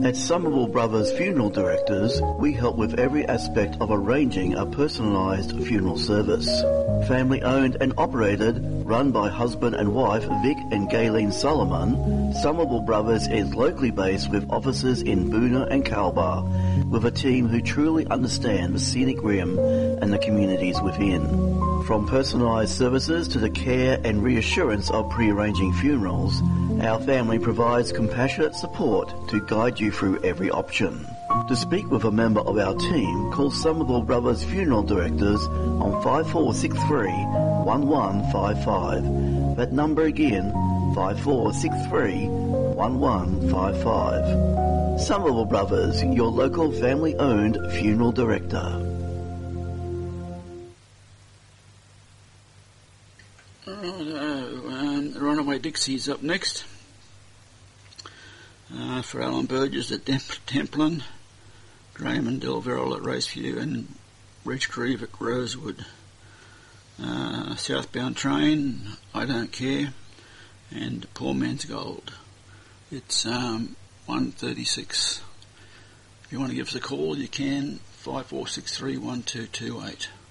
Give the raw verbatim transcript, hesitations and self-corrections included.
At Somerville Brothers Funeral Directors, we help with every aspect of arranging a personalised funeral service. Family owned and operated, run by husband and wife Vic and Gayleen Solomon, Somerville Brothers is locally based with offices in Boonah and Calbar, with a team who truly understand the scenic rim and the communities within. From personalised services to the care and reassurance of pre-arranging funerals, our family provides compassionate support to guide you through every option. To speak with a member of our team, call Somerville Brothers Funeral Directors on five four six three, one one five five. That number again, five four six three, one one five five. Somerville Brothers, your local family-owned funeral director. Um, Runaway Dixie's up next. Uh, for Alan Burgess at Demp- Templin, Graham and Del Verrill at Raceview, and Reach Grieve at Rosewood. Uh, southbound train, I Don't Care, and Poor Man's Gold. It's um, one thirty-six. If you want to give us a call, you can, five four six three, one two two eight.